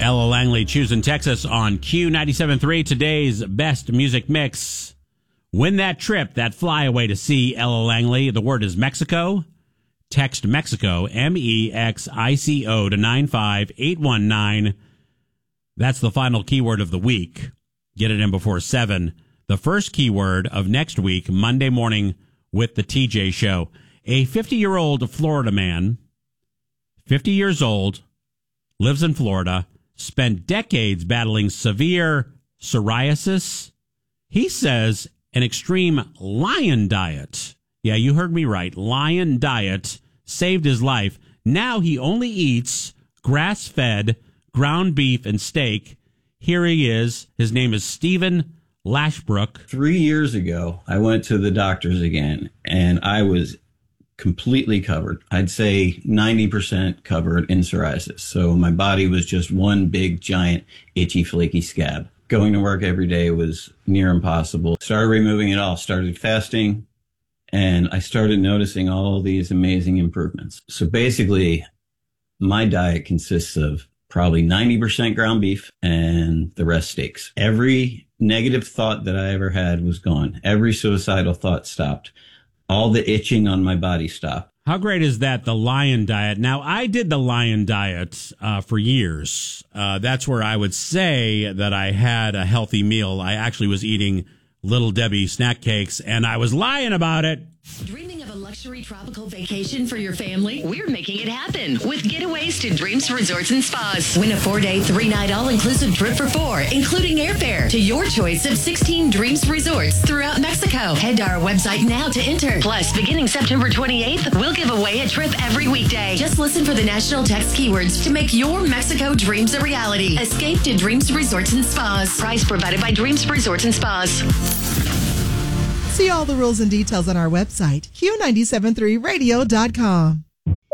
Ella Langley choosing Texas on Q97.3, today's best music mix. Win that trip, that flyaway to see Ella Langley. The word is Mexico. Text Mexico, Mexico, to 95819. That's the final keyword of the week. Get it in before 7. The first keyword of next week, Monday morning with the TJ Show. A 50-year-old Florida man, 50 years old, lives in Florida, spent decades battling severe psoriasis. He says an extreme lion diet, yeah, you heard me right, lion diet, saved his life. Now he only eats grass-fed ground beef and steak. Here he is. His name is Stephen Lashbrook. 3 years ago, I went to the doctors again, and I was completely covered. I'd say 90% covered in psoriasis. So my body was just one big, giant, itchy, flaky scab. Going to work every day was near impossible. Started removing it all, started fasting, and I started noticing all these amazing improvements. So basically, my diet consists of probably 90% ground beef and the rest steaks. Every negative thought that I ever had was gone. Every suicidal thought stopped. All the itching on my body stopped. How great is that, the lion diet? Now, I did the lion diet for years. That's where I would say that I had a healthy meal. I actually was eating Little Debbie snack cakes, and I was lying about it. Dreaming of a luxury tropical vacation for your family? We're making it happen with Getaways to Dreams Resorts and Spas. Win a 4-day, 3-night all-inclusive trip for 4, including airfare to your choice of 16 Dreams Resorts throughout Mexico. Head to our website now to enter. Plus, beginning September 28th, we'll give away a trip every weekday. Just listen for the national text keywords to make your Mexico dreams a reality. Escape to Dreams Resorts and Spas. Price provided by Dreams Resorts and Spas. See all the rules and details on our website, Q973radio.com.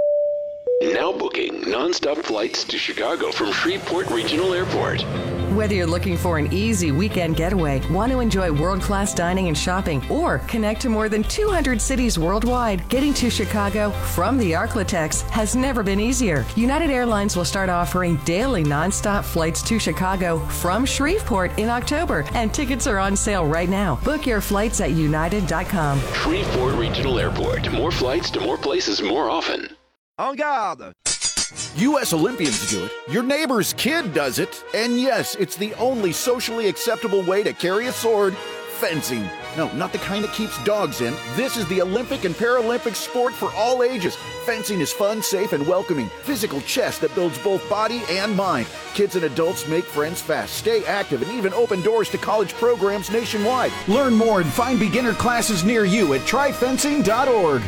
Now booking nonstop flights to Chicago from Shreveport Regional Airport. Whether you're looking for an easy weekend getaway, want to enjoy world-class dining and shopping, or connect to more than 200 cities worldwide, getting to Chicago from the Arklatex has never been easier. United Airlines will start offering daily nonstop flights to Chicago from Shreveport in October, and tickets are on sale right now. Book your flights at united.com. Shreveport Regional Airport. More flights to more places more often. En garde! U.S. Olympians do it. Your neighbor's kid does it. And yes, it's the only socially acceptable way to carry a sword. Fencing. No, not the kind that keeps dogs in. This is the Olympic and Paralympic sport for all ages. Fencing is fun, safe, and welcoming. Physical chess that builds both body and mind. Kids and adults make friends fast, stay active, and even open doors to college programs nationwide. Learn more and find beginner classes near you at tryfencing.org.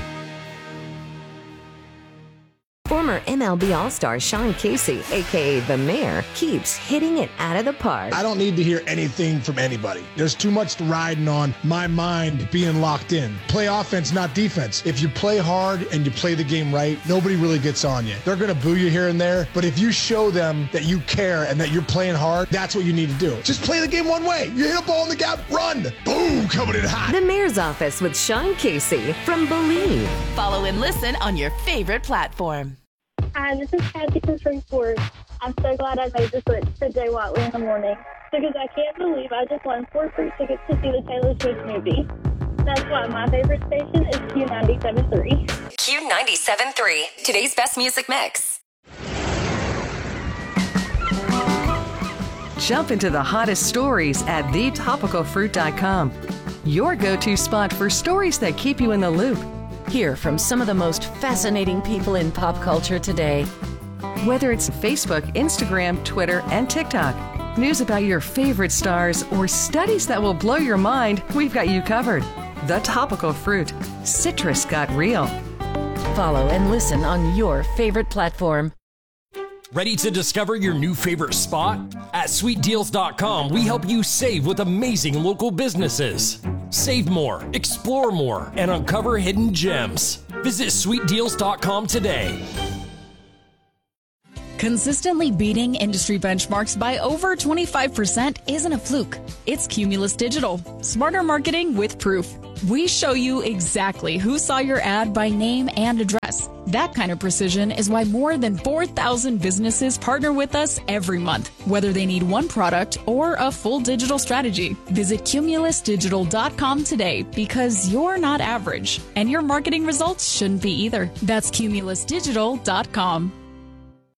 Former MLB All-Star Sean Casey, a.k.a. The Mayor, keeps hitting it out of the park. I don't need to hear anything from anybody. There's too much riding on my mind being locked in. Play offense, not defense. If you play hard and you play the game right, nobody really gets on you. They're going to boo you here and there, but if you show them that you care and that you're playing hard, that's what you need to do. Just play the game one way. You hit a ball in the gap, run. Boom, coming in hot. The Mayor's Office with Sean Casey from Believe. Follow and listen on your favorite platform. Hi, this is Kathy from Shreveport. I'm so glad I made the switch to Jay Watley in the morning because I can't believe I just won 4 free tickets to see the Taylor Swift movie. That's why my favorite station is Q97.3. Q97.3, today's best music mix. Jump into the hottest stories at thetopicalfruit.com. Your go-to spot for stories that keep you in the loop. Hear from some of the most fascinating people in pop culture today. Whether it's Facebook, Instagram, Twitter, and TikTok, news about your favorite stars, or studies that will blow your mind, we've got you covered. The Topical Fruit. Citrus got real. Follow and listen on your favorite platform. Ready to discover your new favorite spot? At sweetdeals.com, we help you save with amazing local businesses. Save more, explore more, and uncover hidden gems. Visit sweetdeals.com today. Consistently beating industry benchmarks by over 25% isn't a fluke. It's Cumulus Digital. Smarter marketing with proof. We show you exactly who saw your ad by name and address. success. That kind of precision is why more than 4,000 businesses partner with us every month, whether they need one product or a full digital strategy. Visit cumulusdigital.com today because you're not average and your marketing results shouldn't be either. That's cumulusdigital.com.